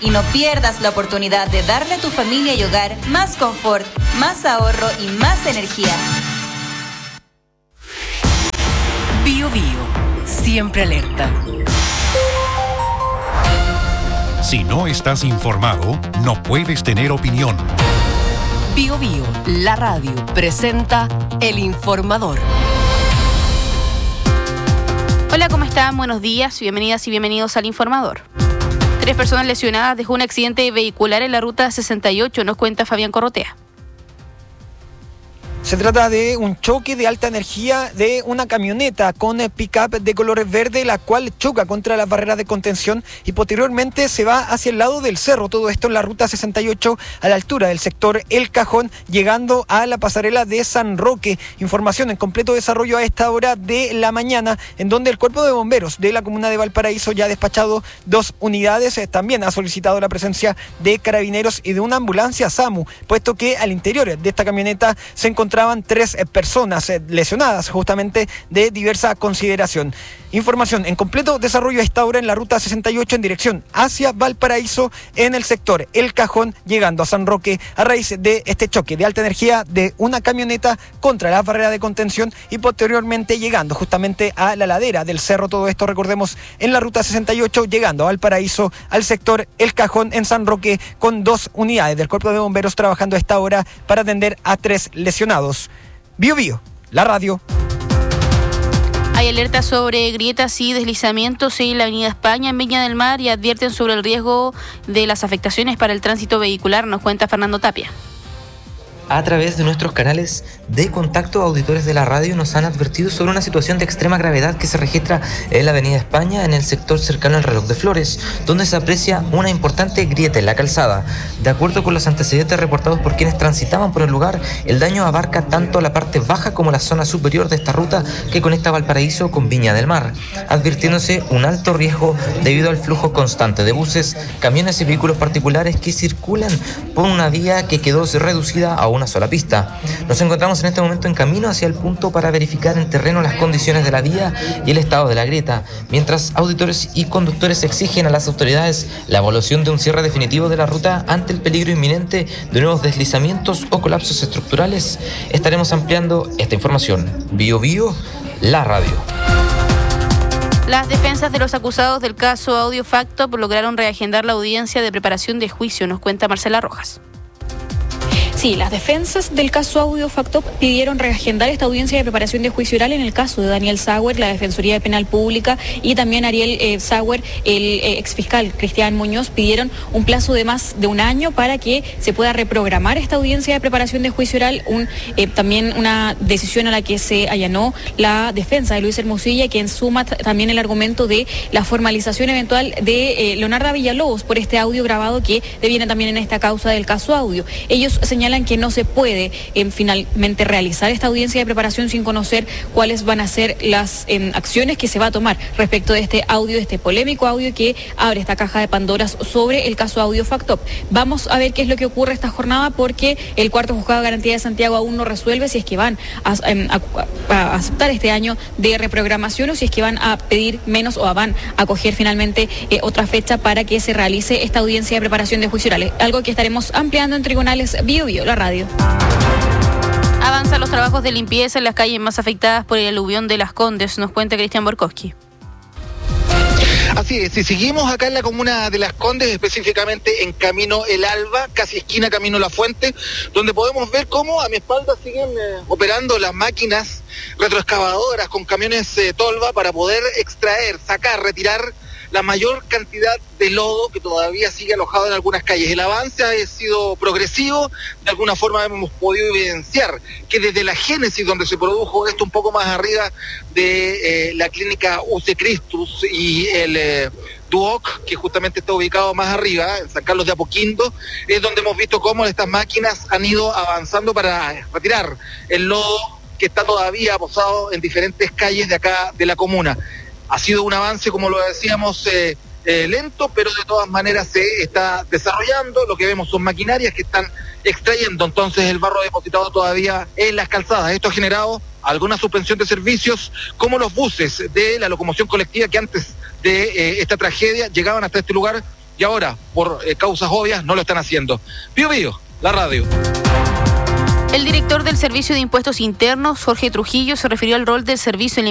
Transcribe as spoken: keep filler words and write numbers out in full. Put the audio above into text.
Y no pierdas la oportunidad de darle a tu familia y hogar más confort, más ahorro y más energía. Bio Bio, siempre alerta. Si no estás informado, no puedes tener opinión. Bio Bio, la radio, presenta El Informador. Hola, ¿cómo están? Buenos días, bienvenidas y bienvenidos al Informador. Tres personas lesionadas dejó un accidente vehicular en la ruta sesenta y ocho, nos cuenta Fabián Corrotea. Se trata de un choque de alta energía de una camioneta con pick-up de color verde, la cual choca contra las barreras de contención y posteriormente se va hacia el lado del cerro. Todo esto en la ruta sesenta y ocho a la altura del sector El Cajón, llegando a la pasarela de San Roque. Información en completo desarrollo a esta hora de la mañana, en donde el Cuerpo de Bomberos de la comuna de Valparaíso ya ha despachado dos unidades. También ha solicitado la presencia de carabineros y de una ambulancia SAMU, puesto que al interior de esta camioneta se encontraba encontraban tres personas lesionadas justamente de diversa consideración. Información en completo desarrollo a esta hora en la ruta sesenta y ocho en dirección hacia Valparaíso, en el sector El Cajón, llegando a San Roque a raíz de este choque de alta energía de una camioneta contra la barrera de contención y posteriormente llegando justamente a la ladera del cerro. Todo esto, recordemos, en la ruta sesenta y ocho, llegando a Valparaíso, al sector El Cajón en San Roque, con dos unidades del Cuerpo de Bomberos trabajando a esta hora para atender a tres lesionados. Bio Bio, la radio. Hay alerta sobre grietas y deslizamientos en la avenida España en Viña del Mar y advierten sobre el riesgo de las afectaciones para el tránsito vehicular, nos cuenta Fernando Tapia. A través de nuestros canales de contacto, auditores de la radio nos han advertido sobre una situación de extrema gravedad que se registra en la avenida España, en el sector cercano al Reloj de Flores, donde se aprecia una importante grieta en la calzada. De acuerdo con los antecedentes reportados por quienes transitaban por el lugar, el daño abarca tanto la parte baja como la zona superior de esta ruta que conecta Valparaíso con Viña del Mar, advirtiéndose un alto riesgo debido al flujo constante de buses, camiones y vehículos particulares que circulan por una vía que quedó reducida a una sola pista. Nos encontramos en este momento en camino hacia el punto para verificar en terreno las condiciones de la vía y el estado de la grieta, mientras auditores y conductores exigen a las autoridades la evaluación de un cierre definitivo de la ruta ante el peligro inminente de nuevos deslizamientos o colapsos estructurales. Estaremos ampliando esta información. Bio Bio, la radio. Las defensas de los acusados del caso Audio Facto lograron reagendar la audiencia de preparación de juicio, nos cuenta Marcela Rojas. Sí, las defensas del caso Audio Facto pidieron reagendar esta audiencia de preparación de juicio oral en el caso de Daniel Sauer, la Defensoría Penal Pública, y también Ariel eh, Sauer, el eh, exfiscal Cristian Muñoz, pidieron un plazo de más de un año para que se pueda reprogramar esta audiencia de preparación de juicio oral, un, eh, también una decisión a la que se allanó la defensa de Luis Hermosilla, quien suma t- también el argumento de la formalización eventual de eh, Leonarda Villalobos por este audio grabado que deviene también en esta causa del caso Audio. Ellos señalan que no se puede eh, finalmente realizar esta audiencia de preparación sin conocer cuáles van a ser las eh, acciones que se va a tomar respecto de este audio, este polémico audio que abre esta caja de Pandoras sobre el caso Audio Facto. Vamos a ver qué es lo que ocurre esta jornada, porque el cuarto juzgado de garantía de Santiago aún no resuelve si es que van a, a, a aceptar este año de reprogramación o si es que van a pedir menos o van a coger finalmente eh, otra fecha para que se realice esta audiencia de preparación de juicio oral. Algo que estaremos ampliando en tribunales Bio Bio, la radio. Avanzan los trabajos de limpieza en las calles más afectadas por el aluvión de Las Condes, nos cuenta Cristian Borkowski. Así es, si seguimos acá en la comuna de Las Condes, específicamente en Camino El Alba, casi esquina Camino La Fuente, donde podemos ver cómo a mi espalda siguen eh, operando las máquinas retroexcavadoras con camiones eh, tolva para poder extraer, sacar, retirar la mayor cantidad de lodo que todavía sigue alojado en algunas calles. El avance ha sido progresivo, de alguna forma hemos podido evidenciar que desde la génesis donde se produjo esto un poco más arriba de eh, la clínica U C Christus y el eh, Duoc, que justamente está ubicado más arriba, en San Carlos de Apoquindo, es donde hemos visto cómo estas máquinas han ido avanzando para retirar el lodo que está todavía posado en diferentes calles de acá de la comuna. Ha sido un avance, como lo decíamos, eh, eh, lento, pero de todas maneras se está desarrollando. Lo que vemos son maquinarias que están extrayendo entonces el barro depositado todavía en las calzadas. Esto ha generado alguna suspensión de servicios, como los buses de la locomoción colectiva que antes de eh, esta tragedia llegaban hasta este lugar y ahora, por eh, causas obvias, no lo están haciendo. Bío Bío, la radio. El director del Servicio de Impuestos Internos, Jorge Trujillo, se refirió al rol del servicio en la